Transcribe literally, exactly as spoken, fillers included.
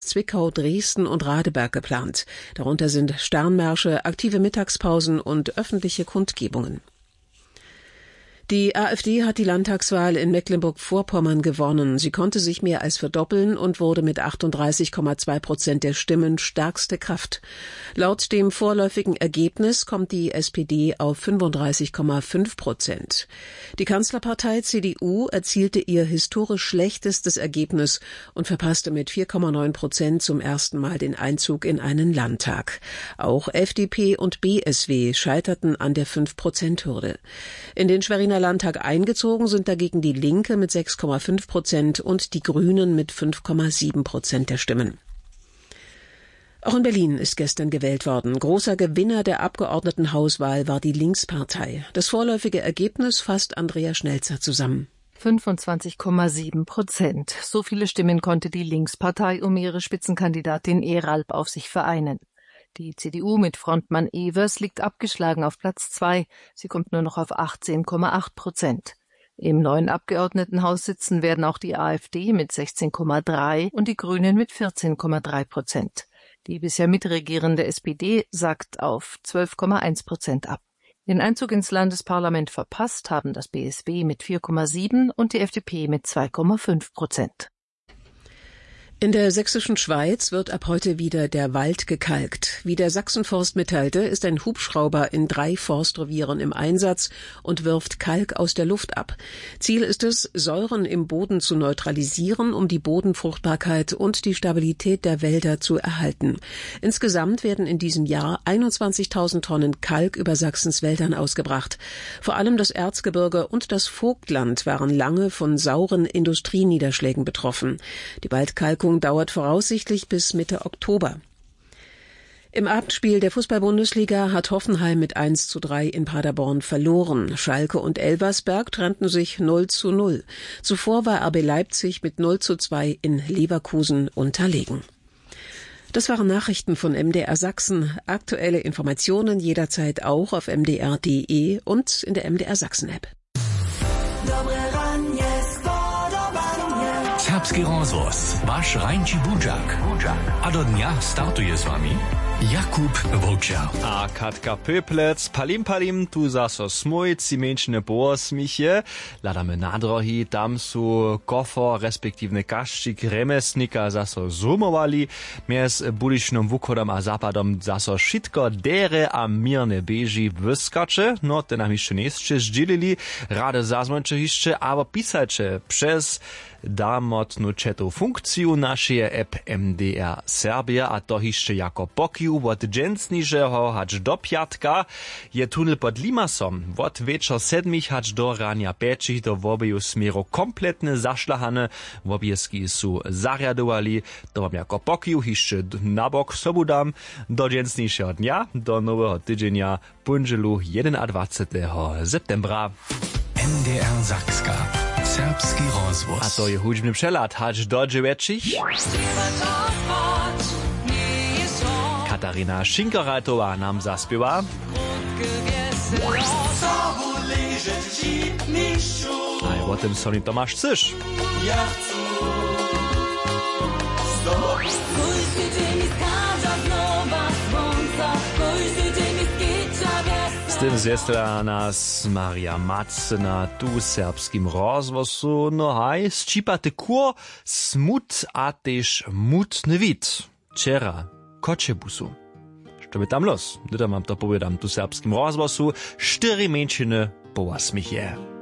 Zwickau, Dresden und Radeberg geplant. Darunter sind Sternmärsche, aktive Mittagspausen und öffentliche Kundgebungen. Die AfD hat die Landtagswahl in Mecklenburg-Vorpommern gewonnen. Sie konnte sich mehr als verdoppeln und wurde mit achtunddreißig Komma zwei Prozent der Stimmen stärkste Kraft. Laut dem vorläufigen Ergebnis kommt die S P D auf fünfunddreißig Komma fünf Prozent. Die Kanzlerpartei C D U erzielte ihr historisch schlechtestes Ergebnis und verpasste mit vier Komma neun Prozent zum ersten Mal den Einzug in einen Landtag. Auch F D P und B S W scheiterten an der fünf Prozent Hürde. In den Schweriner Landtag eingezogen sind dagegen die Linke mit sechs Komma fünf Prozent und die Grünen mit fünf Komma sieben Prozent der Stimmen. Auch in Berlin ist gestern gewählt worden. Großer Gewinner der Abgeordnetenhauswahl war die Linkspartei. Das vorläufige Ergebnis fasst Andrea Schnelzer zusammen. fünfundzwanzig Komma sieben Prozent. So viele Stimmen konnte die Linkspartei um ihre Spitzenkandidatin Eralp auf sich vereinen. Die C D U mit Frontmann Evers liegt abgeschlagen auf Platz zwei. Sie kommt nur noch auf achtzehn Komma acht Prozent. Im neuen Abgeordnetenhaus sitzen werden auch die AfD mit sechzehn Komma drei und die Grünen mit vierzehn Komma drei Prozent. Die bisher mitregierende S P D sackt auf zwölf Komma eins Prozent ab. Den Einzug ins Landesparlament verpasst haben das B S W mit vier Komma sieben und die F D P mit zwei Komma fünf Prozent. In der sächsischen Schweiz wird ab heute wieder der Wald gekalkt. Wie der Sachsenforst mitteilte, ist ein Hubschrauber in drei Forstrevieren im Einsatz und wirft Kalk aus der Luft ab. Ziel ist es, Säuren im Boden zu neutralisieren, um die Bodenfruchtbarkeit und die Stabilität der Wälder zu erhalten. Insgesamt werden in diesem Jahr einundzwanzigtausend Tonnen Kalk über Sachsens Wäldern ausgebracht. Vor allem das Erzgebirge und das Vogtland waren lange von sauren Industrieniederschlägen betroffen. Die Waldkalkung dauert voraussichtlich bis Mitte Oktober. Im Abendspiel der Fußball-Bundesliga hat Hoffenheim mit eins zu drei in Paderborn verloren. Schalke und Elversberg trennten sich null zu null. Zuvor war R B Leipzig mit null zu zwei in Leverkusen unterlegen. Das waren Nachrichten von M D R Sachsen. Aktuelle Informationen jederzeit auch auf m d r punkt d e und in der M D R Sachsen-App. Serbski rozhlas, váš Rajnči Budžak. A do dňa startuje s vami Jakub Vlča. A Katka Pöplec, palim palim, tu zaso smoj, cimenčne poosmiche. Ladame nadrohy, tam sú kofor, respektívne kaščik, remesnika zaso zumovali. Mez budičnom vukodom a zapadom zaso šitko dere a mirne beži vyskače. No, te nám ešte nesče ždilili, rade zazmonče ešte, abo pisače přes damotnú četú funkciu našej app M D R Serbia a to ešte jako pokiu od džencnižeho hač do piatka je tunel pod Limasom. Od večer sedmich hač do rania pečich do vobeju smeru kompletne zašlahane. Wobieski sú zariadovali. To vám jako pokiu ešte nabok sobu dam do džencnišeho dňa, do nového týdženia punželu dwudziestego pierwszego septembra. M D R Sakska. Serbski rozhlas. A to je hudžbný přehled hač do dziewięciu. Katarina Šinkerajtová nám zaspiewa. A o tym Sonny Tomáš Cyš. Z tym zjestra nas Maria Mac na tu serbskim rozhłasu. No haj, zčipate kur, smut a tež mutny wid. Čera, Koczebusu. Što by tam los? Gdy tam mam to powiedam tu serbskim rozhłasu, štyri menšiny po osmich je.